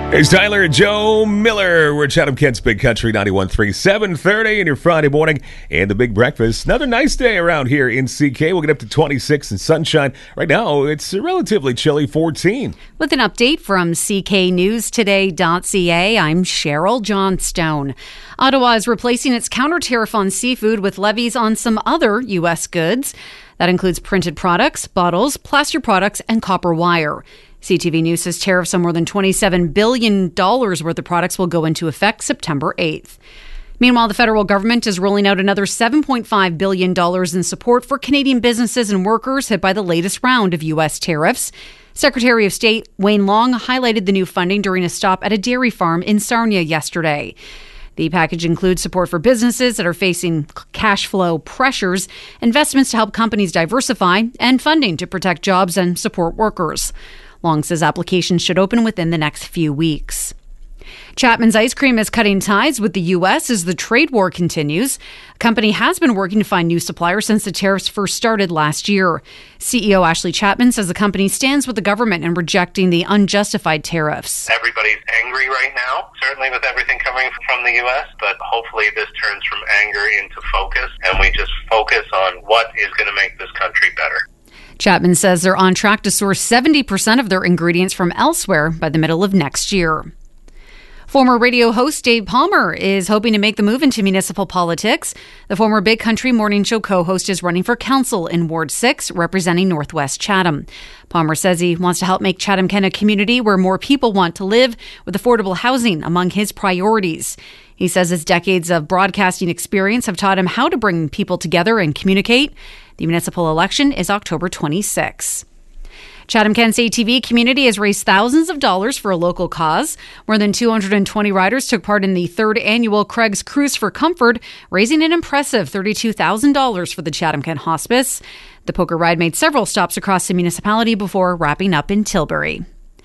It's Tyler and Joe Miller. We're at Chatham-Kent's Big Country 91.3, 7:30 in your Friday morning. And the Big Breakfast. Another nice day around here in CK. We'll get up to 26 and sunshine. Right now, it's relatively chilly, 14. With an update from cknewstoday.ca, I'm Cheryl Johnstone. Ottawa is replacing its counter-tariff on seafood with levies on some other U.S. goods. That includes printed products, bottles, plaster products, and copper wire. CTV News says tariffs on more than $27 billion worth of products will go into effect September 8th. Meanwhile, the federal government is rolling out another $7.5 billion in support for Canadian businesses and workers hit by the latest round of U.S. tariffs. Secretary of State Wayne Long highlighted the new funding during a stop at a dairy farm in Sarnia yesterday. The package includes support for businesses that are facing cash flow pressures, investments to help companies diversify, and funding to protect jobs and support workers. Long says applications should open within the next few weeks. Chapman's Ice Cream is cutting ties with the U.S. as the trade war continues. The company has been working to find new suppliers since the tariffs first started last year. CEO Ashley Chapman says the company stands with the government in rejecting the unjustified tariffs. Everybody's angry right now, certainly with everything coming from the U.S., but hopefully this turns from anger into focus, and we just focus on what is going to make this country better. Chapman says they're on track to source 70% of their ingredients from elsewhere by the middle of next year. Former radio host Dave Palmer is hoping to make the move into municipal politics. The former Big Country Morning Show co-host is running for council in Ward 6, representing Northwest Chatham. Palmer says he wants to help make Chatham-Kent a community where more people want to live, with affordable housing among his priorities. He says his decades of broadcasting experience have taught him how to bring people together and communicate. The municipal election is October 26. Chatham-Kent's ATV community has raised thousands of dollars for a local cause. More than 220 riders took part in the third annual Craig's Cruise for Comfort, raising an impressive $32,000 for the Chatham-Kent Hospice. The poker ride made several stops across the municipality before wrapping up in Tilbury.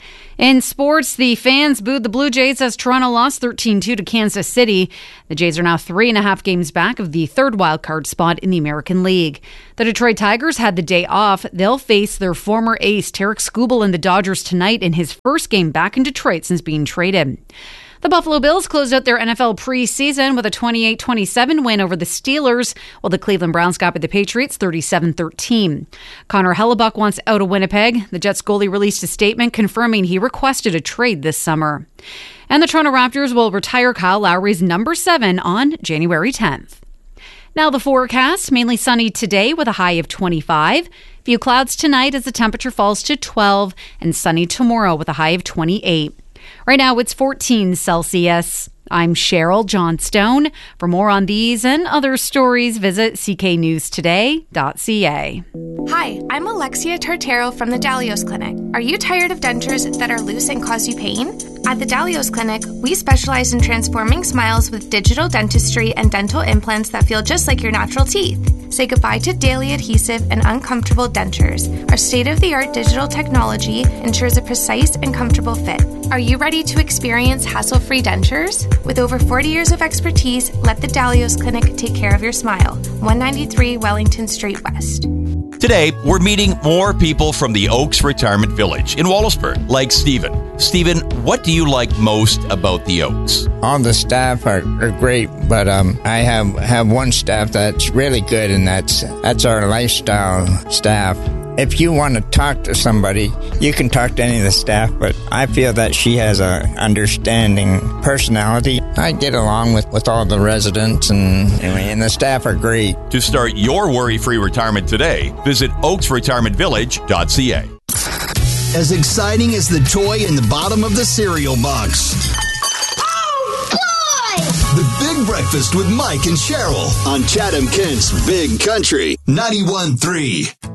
In sports, the fans booed the Blue Jays as Toronto lost 13-2 to Kansas City. The Jays are now 3.5 games back of the third wildcard spot in the American League. The Detroit Tigers had the day off. They'll face their former ace, Tarek Skubal, and the Dodgers tonight in his first game back in Detroit since being traded. The Buffalo Bills closed out their NFL preseason with a 28-27 win over the Steelers, while the Cleveland Browns got by the Patriots 37-13. Connor Hellebuck wants out of Winnipeg. The Jets goalie released a statement confirming he requested a trade this summer. And the Toronto Raptors will retire Kyle Lowry's number 7 on January 10th. Now the forecast, mainly sunny today with a high of 25. Few clouds tonight as the temperature falls to 12, and sunny tomorrow with a high of 28. Right now, it's 14 Celsius. I'm Cheryl Johnstone. For more on these and other stories, visit cknewstoday.ca. Hi, I'm Alexia Tartaro from the Dalios Clinic. Are you tired of dentures that are loose and cause you pain? At the Dalios Clinic, we specialize in transforming smiles with digital dentistry and dental implants that feel just like your natural teeth. Say goodbye to daily adhesive and uncomfortable dentures. Our state-of-the-art digital technology ensures a precise and comfortable fit. Are you ready to experience hassle-free dentures? With over 40 years of expertise, let the Dalios Clinic take care of your smile. 193 Wellington Street West. Today, we're meeting more people from the Oaks Retirement Village in Wallaceburg, like Stephen. Stephen, what do you like most about the Oaks? All the staff are great, but I have one staff that's really good, and that's our lifestyle staff. If you want to talk to somebody, you can talk to any of the staff, but I feel that she has a understanding personality. I get along with all the residents, and the staff are great. To start your worry-free retirement today, visit oaksretirementvillage.ca. As exciting as the toy in the bottom of the cereal box. Oh, boy! The Big Breakfast with Mike and Cheryl on Chatham-Kent's Big Country 91.3.